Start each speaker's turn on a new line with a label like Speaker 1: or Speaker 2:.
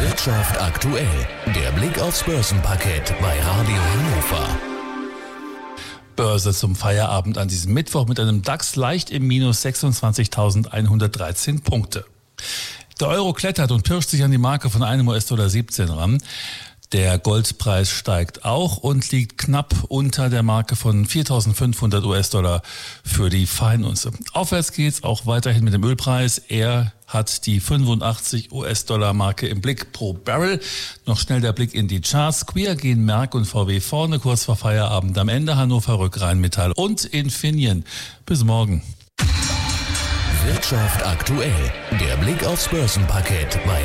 Speaker 1: Wirtschaft aktuell. Der Blick aufs Börsenparkett bei Radio Hannover.
Speaker 2: Börse zum Feierabend an diesem Mittwoch mit einem DAX leicht im Minus 26.113 Punkte. Der Euro klettert und pirscht sich an die Marke von einem US-Dollar 17 ran. Der Goldpreis steigt auch und liegt knapp unter der Marke von 4.500 US-Dollar für die Feinunze. Aufwärts geht's auch weiterhin mit dem Ölpreis. Er hat die 85 US-Dollar-Marke im Blick pro Barrel. Noch schnell der Blick in die Charts. Queer gehen Merck und VW vorne, kurz vor Feierabend. Am Ende Hannover Rück, Rheinmetall und Infineon. Bis morgen.
Speaker 1: Wirtschaft aktuell. Der Blick aufs Börsenparkett bei